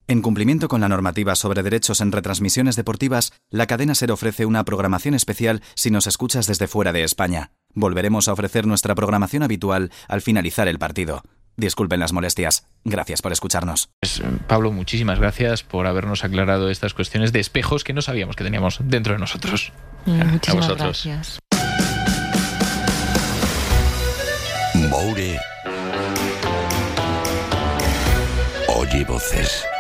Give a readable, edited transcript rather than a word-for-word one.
En cumplimiento con la normativa sobre derechos en retransmisiones deportivas, la cadena SER ofrece una programación especial si nos escuchas desde fuera de España. Volveremos a ofrecer nuestra programación habitual al finalizar el partido. Disculpen las molestias. Gracias por escucharnos. Pablo, muchísimas gracias por habernos aclarado estas cuestiones de espejos que no sabíamos que teníamos dentro de nosotros. Muchísimas a vosotros. gracias. Moure oye voces.